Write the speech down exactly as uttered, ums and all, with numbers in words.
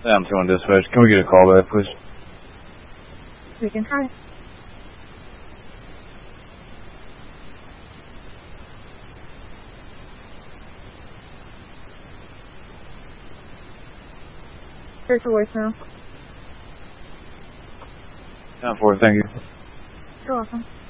I'm two on dispatch. Can we get a call back, please? We can try. Here's your voicemail. ten four, thank you. You're welcome.